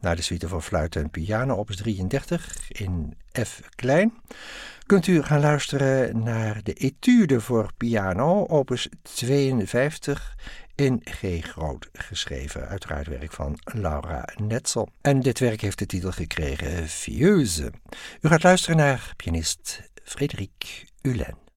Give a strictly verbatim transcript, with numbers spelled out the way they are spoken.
Na de suite voor fluit en piano, opus drieëndertig in F klein, kunt u gaan luisteren naar de Etude voor piano, opus tweeënvijftig in G groot geschreven. Uiteraard werk van Laura Netzel. En dit werk heeft de titel gekregen Vieuze. U gaat luisteren naar pianist Frédéric Hulen.